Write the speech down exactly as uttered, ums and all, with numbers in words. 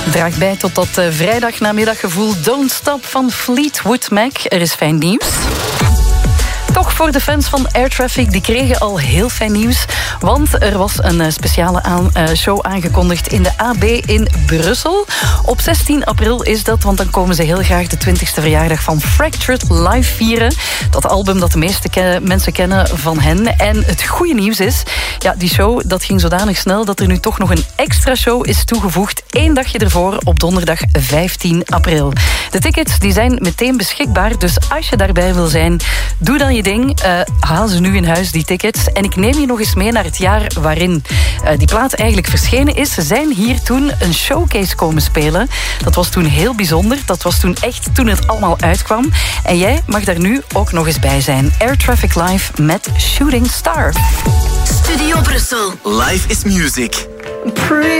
Draagt bij tot dat uh, vrijdagnamiddaggevoel Don't Stop van Fleetwood Mac. Er is fijn nieuws. Toch voor de fans van Air Traffic, die kregen al heel fijn nieuws. Want er was een uh, speciale aan, uh, show aangekondigd in de A B in Brussel. Op zestien april is dat, want dan komen ze heel graag de twintigste verjaardag van Fractured live vieren. Dat album dat de meeste ke- mensen kennen van hen. En het goede nieuws is, ja, die show dat ging zodanig snel dat er nu toch nog een extra show is toegevoegd. Eén dagje ervoor op donderdag vijftien april. De tickets die zijn meteen beschikbaar, dus als je daarbij wil zijn, doe dan je ding. Uh, haal ze nu in huis, die tickets. En ik neem je nog eens mee naar het jaar waarin uh, die plaat eigenlijk verschenen is. Ze zijn hier toen een showcase komen spelen. Dat was toen heel bijzonder. Dat was toen echt toen het allemaal uitkwam. En jij mag daar nu ook nog eens bij zijn. Air Traffic Live met Shooting Star. Studio Brussel. Life is music.